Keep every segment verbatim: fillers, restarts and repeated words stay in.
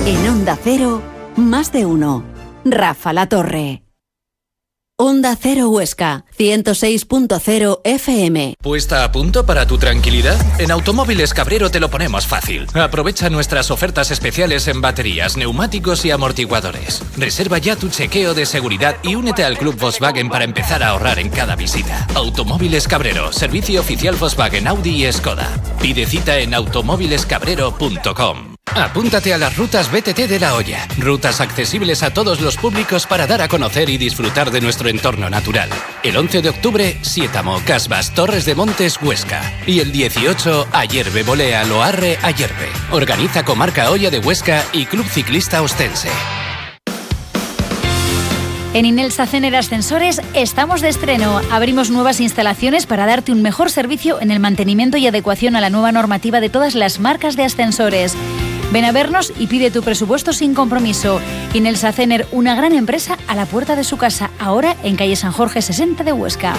En Onda Cero, más de uno. Rafa La Torre. Onda Cero Huesca, ciento seis punto cero F M. ¿Puesta a punto para tu tranquilidad? En Automóviles Cabrero te lo ponemos fácil. Aprovecha nuestras ofertas especiales en baterías, neumáticos y amortiguadores. Reserva ya tu chequeo de seguridad y únete al Club Volkswagen para empezar a ahorrar en cada visita. Automóviles Cabrero, servicio oficial Volkswagen, Audi y Skoda. Pide cita en automóviles cabrero punto com. Apúntate a las rutas B T T de La Hoya. Rutas accesibles a todos los públicos para dar a conocer y disfrutar de nuestro entorno natural. El once de octubre, Sietamo, Casbas, Torres de Montes, Huesca. Y el dieciocho, Ayerbe, Bolea, Loarre, Ayerbe. Organiza Comarca Hoya de Huesca y Club Ciclista Ostense. En Inelsa Cener Ascensores estamos de estreno. Abrimos nuevas instalaciones para darte un mejor servicio en el mantenimiento y adecuación a la nueva normativa de todas las marcas de ascensores. Ven a vernos y pide tu presupuesto sin compromiso. Inelsa Cener, una gran empresa a la puerta de su casa, ahora en calle San Jorge sesenta de Huesca.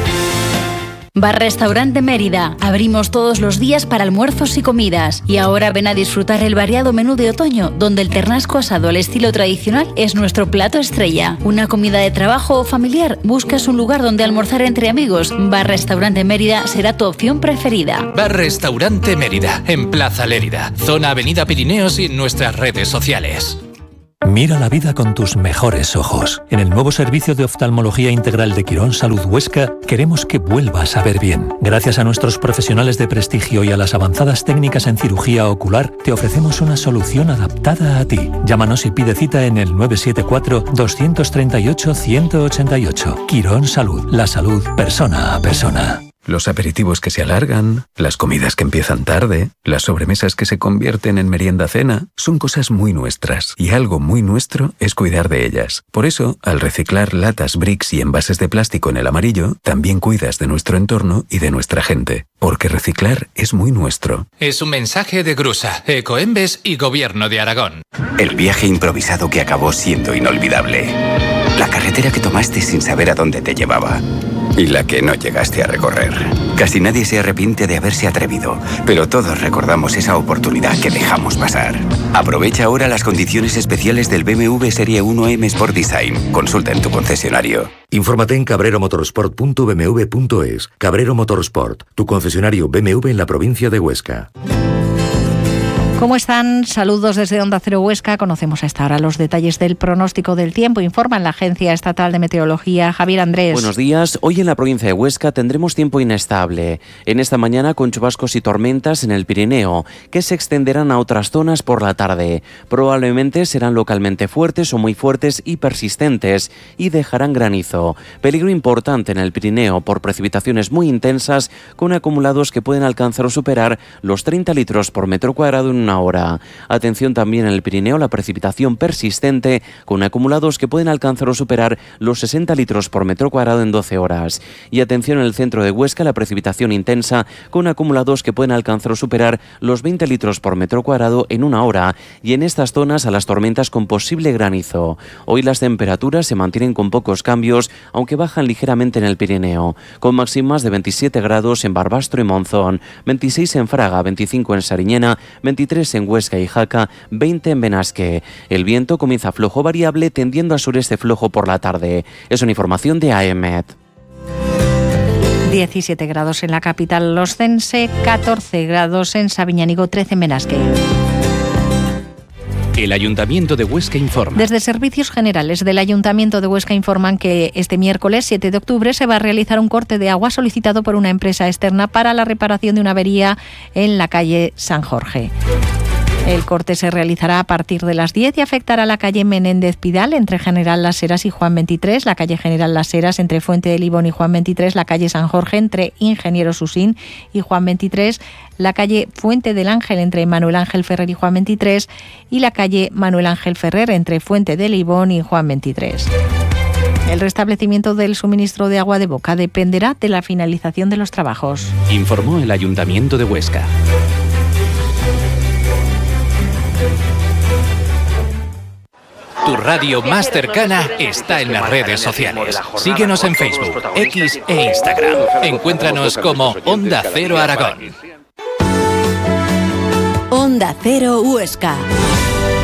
Bar Restaurante Mérida. Abrimos todos los días para almuerzos y comidas. Y ahora ven a disfrutar el variado menú de otoño, donde el ternasco asado al estilo tradicional es nuestro plato estrella. Una comida de trabajo o familiar, buscas un lugar donde almorzar entre amigos. Bar Restaurante Mérida será tu opción preferida. Bar Restaurante Mérida, en Plaza Lérida, zona Avenida Pirineos y en nuestras redes sociales. Mira la vida con tus mejores ojos. En el nuevo servicio de oftalmología integral de Quirón Salud Huesca queremos que vuelvas a ver bien. Gracias a nuestros profesionales de prestigio y a las avanzadas técnicas en cirugía ocular, te ofrecemos una solución adaptada a ti. Llámanos y pide cita en el nueve siete cuatro, dos tres ocho, uno cero ocho ocho. Quirón Salud, la salud persona a persona. Los aperitivos que se alargan, las comidas que empiezan tarde, las sobremesas que se convierten en merienda-cena, son cosas muy nuestras, y algo muy nuestro es cuidar de ellas. Por eso, al reciclar latas, bricks y envases de plástico en el amarillo, también cuidas de nuestro entorno y de nuestra gente. Porque reciclar es muy nuestro. Es un mensaje de Grusa, Ecoembes y Gobierno de Aragón. El viaje improvisado que acabó siendo inolvidable. La carretera que tomaste sin saber a dónde te llevaba. Y la que no llegaste a recorrer. Casi nadie se arrepiente de haberse atrevido, pero todos recordamos esa oportunidad que dejamos pasar. Aprovecha ahora las condiciones especiales del B M W Serie uno M Sport Design. Consulta en tu concesionario. Infórmate en cabrero motorsport punto b m w punto es. Cabrero Motorsport, tu concesionario B M W en la provincia de Huesca. ¿Cómo están? Saludos desde Onda Cero Huesca. Conocemos a esta hora los detalles del pronóstico del tiempo. Informa en la Agencia Estatal de Meteorología. Javier Andrés. Buenos días. Hoy en la provincia de Huesca tendremos tiempo inestable. En esta mañana con chubascos y tormentas en el Pirineo, que se extenderán a otras zonas por la tarde. Probablemente serán localmente fuertes o muy fuertes y persistentes y dejarán granizo. Peligro importante en el Pirineo por precipitaciones muy intensas con acumulados que pueden alcanzar o superar los treinta litros por metro cuadrado en una hora. Atención también en el Pirineo, la precipitación persistente con acumulados que pueden alcanzar o superar los sesenta litros por metro cuadrado en doce horas. Y atención en el centro de Huesca, la precipitación intensa con acumulados que pueden alcanzar o superar los veinte litros por metro cuadrado en una hora. Y en estas zonas a las tormentas con posible granizo. Hoy las temperaturas se mantienen con pocos cambios, aunque bajan ligeramente en el Pirineo, con máximas de veintisiete grados en Barbastro y Monzón, veintiséis en Fraga, veinticinco en Sariñena, veintitrés en Huesca y Jaca, veinte en Benasque. El viento comienza flojo variable tendiendo a sureste flojo por la tarde. Es una información de A E M E T. diecisiete grados en la capital oscense, catorce grados en Sabiñánigo, trece en Benasque. El Ayuntamiento de Huesca informa. Desde Servicios Generales del Ayuntamiento de Huesca informan que este miércoles siete de octubre se va a realizar un corte de agua solicitado por una empresa externa para la reparación de una avería en la calle San Jorge. El corte se realizará a partir de las diez y afectará la calle Menéndez Pidal entre General Las Heras y Juan veintitrés, la calle General Las Heras entre Fuente de Libón y Juan veintitrés, la calle San Jorge entre Ingeniero Susín y Juan veintitrés, la calle Fuente del Ángel entre Manuel Ángel Ferrer y Juan veintitrés y la calle Manuel Ángel Ferrer entre Fuente de Libón y Juan veintitrés. El restablecimiento del suministro de agua de boca dependerá de la finalización de los trabajos. Informó el Ayuntamiento de Huesca. Tu radio más cercana está en las redes sociales. Síguenos en Facebook, X e Instagram. Encuéntranos como Onda Cero Aragón. Onda Cero Huesca.